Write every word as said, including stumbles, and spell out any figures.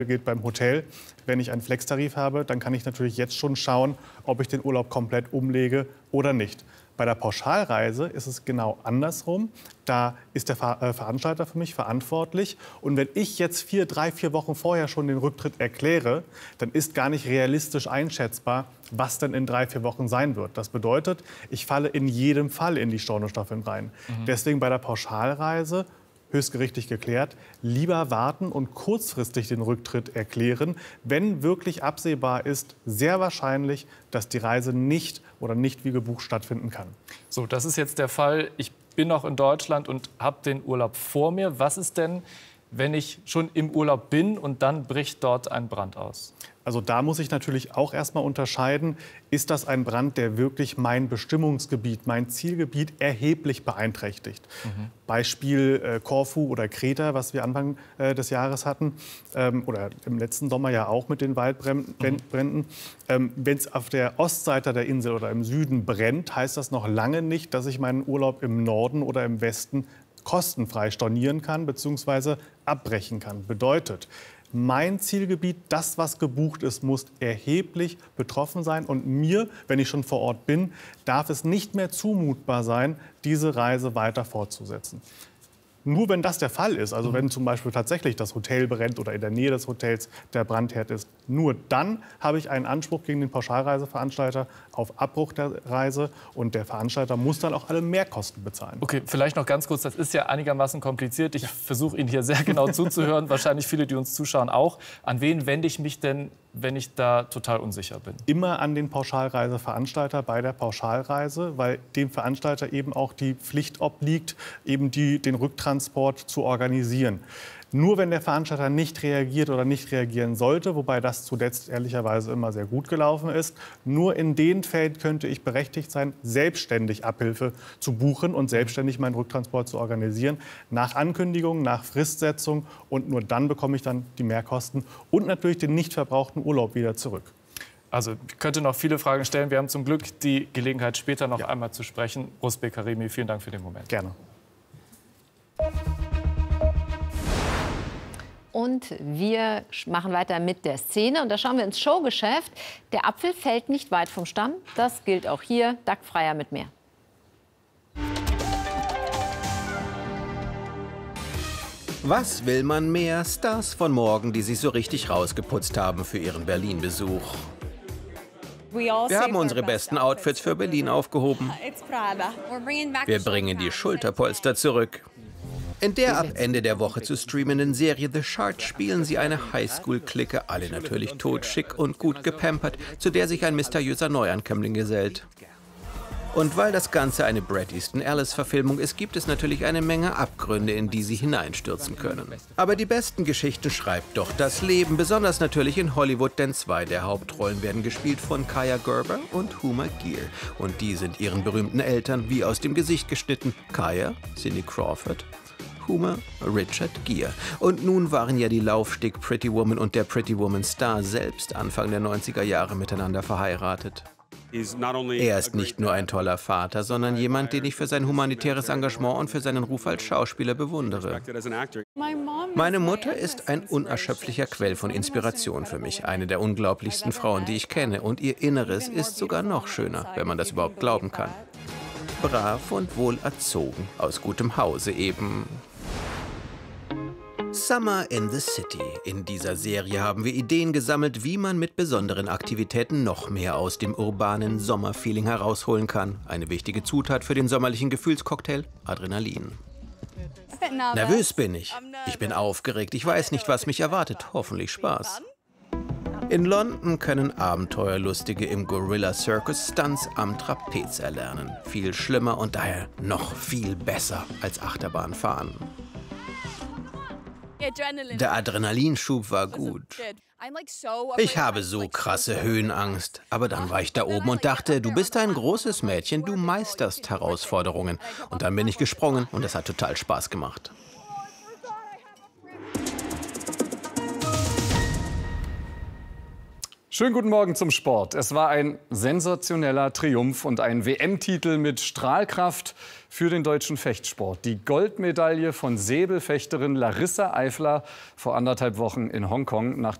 gilt beim Hotel. Wenn ich einen Flex-Tarif habe, dann kann ich natürlich jetzt schon schauen, ob ich den Urlaub komplett umlege oder nicht. Bei der Pauschalreise ist es genau andersrum. Da ist der Ver äh, Veranstalter für mich verantwortlich. Und wenn ich jetzt vier, drei, vier Wochen vorher schon den Rücktritt erkläre, dann ist gar nicht realistisch einschätzbar, was denn in drei, vier Wochen sein wird. Das bedeutet, ich falle in jedem Fall in die Stornostaffeln rein. Mhm. Deswegen bei der Pauschalreise höchstgerichtlich geklärt, lieber warten und kurzfristig den Rücktritt erklären, wenn wirklich absehbar ist, sehr wahrscheinlich, dass die Reise nicht oder nicht wie gebucht stattfinden kann. So, das ist jetzt der Fall. Ich bin noch in Deutschland und habe den Urlaub vor mir. Was ist denn, wenn ich schon im Urlaub bin und dann bricht dort ein Brand aus? Also da muss ich natürlich auch erstmal unterscheiden, ist das ein Brand, der wirklich mein Bestimmungsgebiet, mein Zielgebiet erheblich beeinträchtigt. Mhm. Beispiel äh, Korfu oder Kreta, was wir Anfang äh, des Jahres hatten, ähm, oder im letzten Sommer ja auch mit den Waldbränden. Mhm. Ähm, Wenn es auf der Ostseite der Insel oder im Süden brennt, heißt das noch lange nicht, dass ich meinen Urlaub im Norden oder im Westen kostenfrei stornieren kann bzw. abbrechen kann. Bedeutet, mein Zielgebiet, das, was gebucht ist, muss erheblich betroffen sein. Und mir, wenn ich schon vor Ort bin, darf es nicht mehr zumutbar sein, diese Reise weiter fortzusetzen. Nur wenn das der Fall ist, also wenn zum Beispiel tatsächlich das Hotel brennt oder in der Nähe des Hotels der Brandherd ist, nur dann habe ich einen Anspruch gegen den Pauschalreiseveranstalter auf Abbruch der Reise. Und der Veranstalter muss dann auch alle Mehrkosten bezahlen. Okay, vielleicht noch ganz kurz, das ist ja einigermaßen kompliziert. Ich versuche Ihnen hier sehr genau zuzuhören, wahrscheinlich viele, die uns zuschauen, auch. An wen wende ich mich denn, wenn ich da total unsicher bin? Immer an den Pauschalreiseveranstalter bei der Pauschalreise, weil dem Veranstalter eben auch die Pflicht obliegt, eben die, den Rücktransport zu organisieren. Nur wenn der Veranstalter nicht reagiert oder nicht reagieren sollte, wobei das zuletzt ehrlicherweise immer sehr gut gelaufen ist, nur in den Fällen könnte ich berechtigt sein, selbstständig Abhilfe zu buchen und selbstständig meinen Rücktransport zu organisieren, nach Ankündigung, nach Fristsetzung, und nur dann bekomme ich dann die Mehrkosten und natürlich den nicht verbrauchten Urlaub wieder zurück. Also ich könnte noch viele Fragen stellen. Wir haben zum Glück die Gelegenheit, später noch ja. einmal zu sprechen. Rusbeh Karimi, vielen Dank für den Moment. Gerne. Und wir machen weiter mit der Szene. Und da schauen wir ins Showgeschäft. Der Apfel fällt nicht weit vom Stamm. Das gilt auch hier. Dag Freier mit mehr. Was will man mehr? Stars von morgen, die sich so richtig rausgeputzt haben für ihren Berlin-Besuch. Wir haben unsere besten Outfits für Berlin aufgehoben. Wir bringen die Schulterpolster zurück. In der ab Ende der Woche zu streamenden Serie The Shard spielen sie eine Highschool-Clique, alle natürlich totschick und gut gepampert, zu der sich ein mysteriöser Neuankömmling gesellt. Und weil das Ganze eine Bret Easton Ellis-Verfilmung ist, gibt es natürlich eine Menge Abgründe, in die sie hineinstürzen können. Aber die besten Geschichten schreibt doch das Leben, besonders natürlich in Hollywood, denn zwei der Hauptrollen werden gespielt von Kaia Gerber und Huma Gear. Und die sind ihren berühmten Eltern wie aus dem Gesicht geschnitten. Kaia, Cindy Crawford, Huma, Richard Gere. Und nun waren ja die Laufsteg Pretty Woman und der Pretty Woman Star selbst Anfang der neunziger Jahre miteinander verheiratet. Er ist nicht nur ein toller Vater, sondern jemand, den ich für sein humanitäres Engagement und für seinen Ruf als Schauspieler bewundere. Meine Mutter ist ein unerschöpflicher Quell von Inspiration für mich, eine der unglaublichsten Frauen, die ich kenne. Und ihr Inneres ist sogar noch schöner, wenn man das überhaupt glauben kann. Brav und wohl erzogen, aus gutem Hause eben. Summer in the City. In dieser Serie haben wir Ideen gesammelt, wie man mit besonderen Aktivitäten noch mehr aus dem urbanen Sommerfeeling herausholen kann. Eine wichtige Zutat für den sommerlichen Gefühlscocktail: Adrenalin. Nervös bin ich. Ich bin aufgeregt. Ich weiß nicht, was mich erwartet. Hoffentlich Spaß. In London können Abenteuerlustige im Gorilla Circus Stunts am Trapez erlernen. Viel schlimmer und daher noch viel besser als Achterbahnfahren. Der Adrenalinschub war gut. Ich habe so krasse Höhenangst. Aber dann war ich da oben und dachte, du bist ein großes Mädchen, du meisterst Herausforderungen. Und dann bin ich gesprungen und es hat total Spaß gemacht. Schönen guten Morgen zum Sport. Es war ein sensationeller Triumph und ein W M-Titel mit Strahlkraft für den deutschen Fechtsport. Die Goldmedaille von Säbelfechterin Larissa Eifler vor anderthalb Wochen in Hongkong nach